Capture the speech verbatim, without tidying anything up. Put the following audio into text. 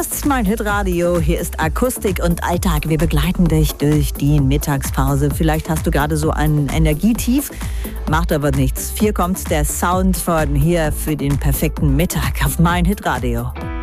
ist mein Hitradio, hier ist Akustik und Alltag. Wir begleiten dich durch die Mittagspause. Vielleicht hast du gerade so ein Energietief, macht aber nichts. Hier kommt der Sound von hier für den perfekten Mittag auf mein Hitradio.